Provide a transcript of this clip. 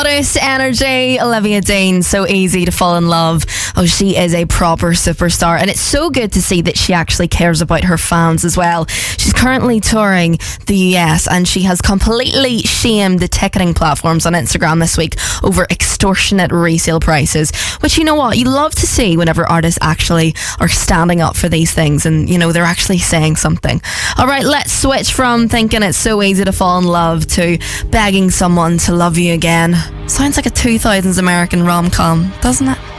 Goddess energy, Olivia Dean, so easy to fall in love. Oh, she is a proper superstar, and it's so good to see that she actually cares about her fans as well. She's currently touring the US, and she has completely shamed the ticketing platforms on Instagram this week over extortionate resale prices, which, you know what, you love to see whenever artists actually are standing up for these things and, you know, they're actually saying something. Alright, let's switch from thinking it's so easy to fall in love to begging someone to love you again. Sounds like a 2000s American rom-com, doesn't it?